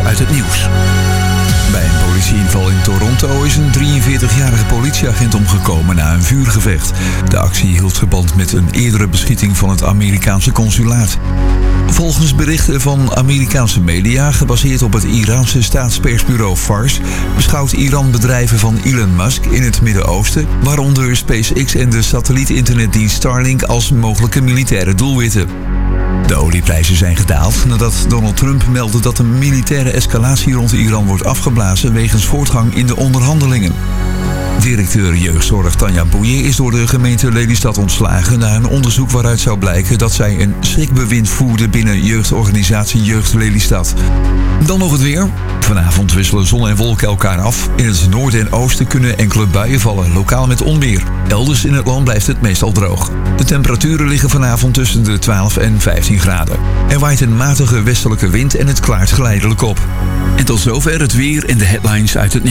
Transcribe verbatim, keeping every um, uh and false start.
uit het nieuws. Bij een politieinval in Toronto is een drieënveertigjarige politieagent omgekomen na een vuurgevecht. De actie hield verband met een eerdere beschieting van het Amerikaanse consulaat. Volgens berichten van Amerikaanse media, gebaseerd op het Iraanse staatspersbureau Fars, beschouwt Iran bedrijven van Elon Musk in het Midden-Oosten, waaronder SpaceX en de satelliet-internetdienst Starlink, als mogelijke militaire doelwitten. De olieprijzen zijn gedaald nadat Donald Trump meldde dat een militaire escalatie rond Iran wordt afgeblazen wegens voortgang in de onderhandelingen. Directeur jeugdzorg Tanja Boeien is door de gemeente Lelystad ontslagen na een onderzoek waaruit zou blijken dat zij een schrikbewind voerde binnen jeugdorganisatie Jeugd Lelystad. Dan nog het weer. Vanavond wisselen zon en wolken elkaar af. In het noorden en oosten kunnen enkele buien vallen, lokaal met onweer. Elders in het land blijft het meestal droog. De temperaturen liggen vanavond tussen de twaalf en vijftien graden. Er waait een matige westelijke wind en het klaart geleidelijk op. En tot zover het weer en de headlines uit het nieuws.